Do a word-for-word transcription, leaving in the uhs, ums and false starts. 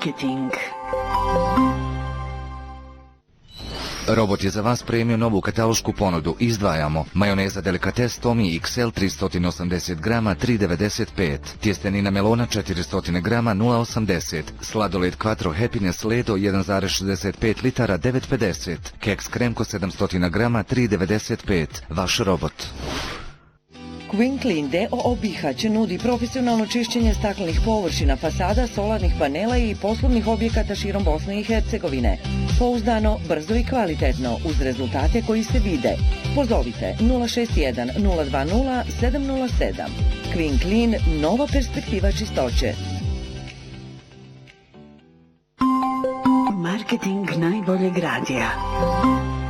Marketing. Robot je za vas premio novu katalošku ponudu. Izdvajamo majoneza Delikates Tommy iks el tristo osamdeset grama tri devedeset pet, tjestenina melona četiristo grama nula osamdeset, sladoled Quattro Happiness Ledo jedan zarez šezdeset pet litara devet pedeset, keks Kremko sedamsto grama tri devedeset pet. Vaš robot. Queen Clean D O O Bihać nudi profesionalno čišćenje staklenih površina, fasada, solarnih panela i poslovnih objekata širom Bosne i Hercegovine. Pouzdano, brzo i kvalitetno, uz rezultate koji se vide. Pozovite nula šest jedan nula dva nula sedam nula sedam. Queen Clean, nova perspektiva čistoće. Marketing najboljeg radija.